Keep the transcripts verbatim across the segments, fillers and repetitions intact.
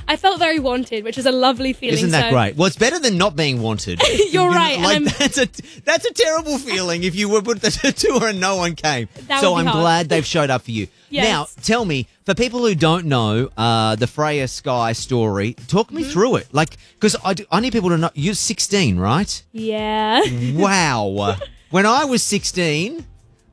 I felt very wanted, which is a lovely feeling. Isn't that so. great? Well, it's better than not being wanted. You're right. Like, and that's a that's a terrible feeling if you were put the tour and no one came. That so would be I'm hard. glad they've showed up for you. Yes. Now, tell me, for people who don't know uh, the Freya Sky story, talk me Mm-hmm. through it. Like, because I, do- I need people to know, you're sixteen, right? Yeah. Wow. When I was sixteen,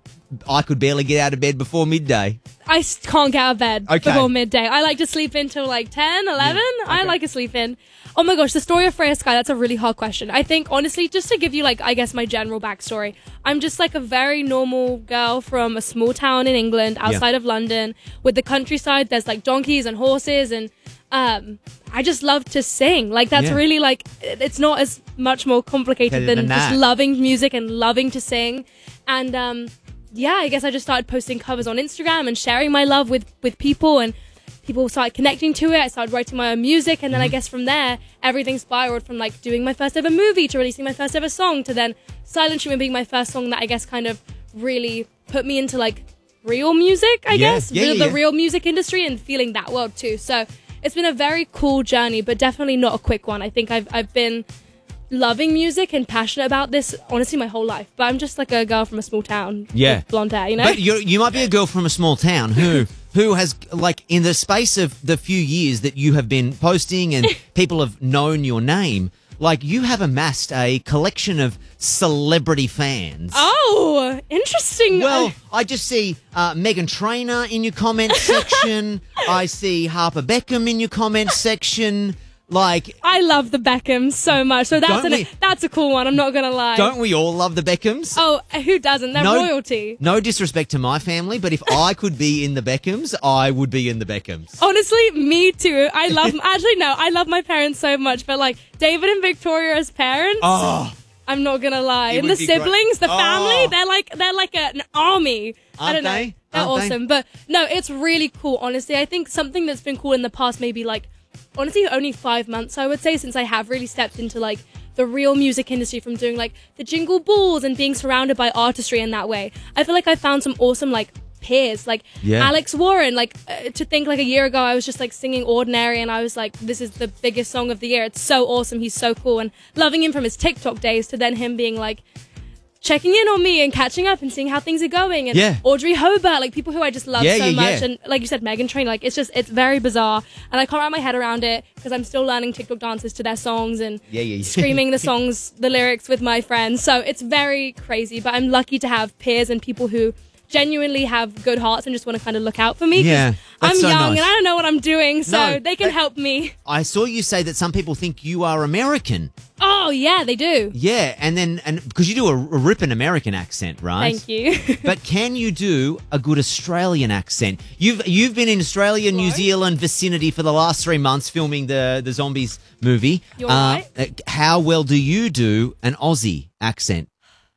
I could barely get out of bed before midday. I s- can't get out of bed Okay. before midday. I like to sleep until like ten, eleven. I Okay. like to sleep in. Oh my gosh, the story of Freya Sky, that's a really hard question. I think, honestly, just to give you, like, I guess my general backstory, I'm just like a very normal girl from a small town in England, outside of London. With the countryside, there's like donkeys and horses, and um, I just love to sing. Like, that's Yeah. really like, it- it's not as much more complicated Better than than just that. loving music and loving to sing. And, um, yeah, I guess I just started posting covers on Instagram and sharing my love with, with people, and people started connecting to it. I started writing my own music, and then I guess from there, everything spiraled from like doing my first ever movie to releasing my first ever song to then Silent Treatment being my first song that I guess kind of really put me into like real music, I Yeah. guess, Yeah, the, yeah, the yeah. real music industry and feeling that world too. So it's been a very cool journey, but definitely not a quick one. I think I've I've been loving music and passionate about this honestly my whole life, but I'm just like a girl from a small town Yeah. with blonde hair, you know. But you you might be a girl from a small town who who has, like, in the space of the few years that you have been posting and people have known your name, like, you have amassed a collection of celebrity fans. Oh, interesting. Well, I just see uh, Megan Trainor in your comment section. I see Harper Beckham in your comment section. Like, I love the Beckhams so much, so that's Don't an, we- that's a cool one. I'm not gonna lie. don't we all love the Beckhams? Oh, who doesn't? They're No- royalty. No disrespect to my family, but if I could be in the Beckhams, I would be in the Beckhams. Honestly, me too. I love. Actually, no, I love my parents so much, but like David and Victoria as parents, Oh, I'm not gonna lie. It And would the be great. siblings, the Oh. family, they're like they're like an army. I Aren't don't know. they? They're Aren't they? awesome. But no, it's really cool. Honestly, I think something that's been cool in the past, maybe like honestly only five months, I would say, since I have really stepped into like the real music industry from doing like the jingle balls and being surrounded by artistry in that way. I feel like I found some awesome like peers, like Yeah. Alex Warren. Like uh, to think like a year ago I was just like singing Ordinary and I was like, this is the biggest song of the year. It's so awesome. He's so cool, and loving him from his TikTok days to then him being like checking in on me and catching up and seeing how things are going. And Yeah. Audrey Hobart, like people who I just love Yeah, so yeah, much. yeah. And like you said, Megan Trainor, like it's just, it's very bizarre. And I can't wrap my head around it because I'm still learning TikTok dances to their songs and Yeah, yeah, yeah. screaming the songs, the lyrics with my friends. So it's very crazy, but I'm lucky to have peers and people who genuinely have good hearts and just want to kind of look out for me. 'cause Yeah, that's I'm so young nice. and I don't know what I'm doing, so No, they can that- help me. I saw you say that some people think you are American. Oh yeah, they do. Yeah, and then and because you do a, a ripping American accent, right? Thank you. But can you do a good Australian accent? You've you've been in Australia, New Hello? Zealand vicinity for the last three months filming the the zombies movie. You're Uh, right. uh, How well do you do an Aussie accent?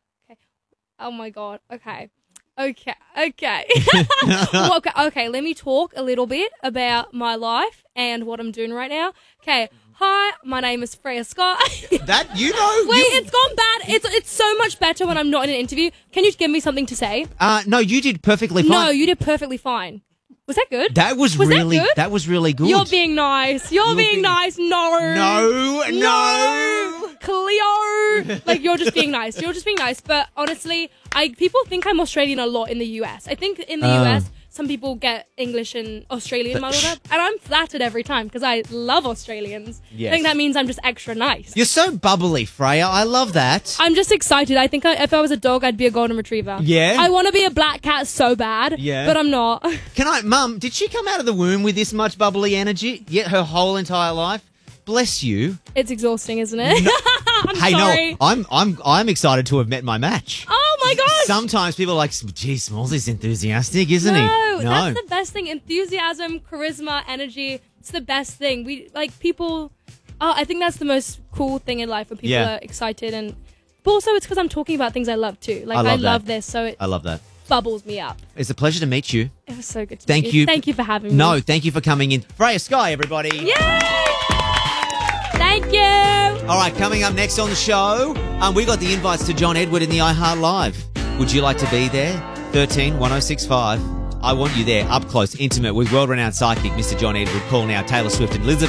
Oh my god. Okay. Okay. Okay. Well, okay. Okay. Let me talk a little bit about my life and what I'm doing right now. Okay. Hi, my name is Freya Scott. That you know? Wait, you, it's gone bad. It's it's so much better when I'm not in an interview. Can you give me something to say? uh, no, you did perfectly fine. No, you did perfectly fine. Was that good? That was, Was that really good? was really good. You're being nice. You're, You're being, being- nice. No. no, no. No. Cleo. Like, you're just being nice. You're just being nice. But honestly, I people think I'm Australian a lot in the U S. I think in the Oh. U S, some people get English and Australian muddled up. And I'm flattered every time because I love Australians. Yes. I think that means I'm just extra nice. You're so bubbly, Freya. I love that. I'm just excited. I think I, if I was a dog, I'd be a golden retriever. Yeah? I want to be a black cat so bad. Yeah? But I'm not. Can I, Mum, did she come out of the womb with this much bubbly energy? Yet her whole entire life? Bless you. It's exhausting, isn't it? I'm Hey, sorry. no, I'm I'm I'm excited to have met my match. Oh my gosh. Sometimes people are like, gee, Smallsy's enthusiastic, isn't no, he? that's the best thing. Enthusiasm, charisma, energy. It's the best thing. We like people. Oh, I think that's the most cool thing in life when people Yeah. are excited, and but also it's because I'm talking about things I love too. Like I I love love, that. this, so it I love that. bubbles me up. It's a pleasure to meet you. It was so good to Thank meet you. Thank you for having me. No, thank you for coming in. Freya Sky, everybody. Yay! Thank you. All right, coming up next on the show, um, we got the invites to John Edward in the iHeart Live. Would you like to be there? thirteen one oh six five. I want you there, up close, intimate, with world-renowned psychic Mister John Edward. Call now. Taylor Swift and Lizard.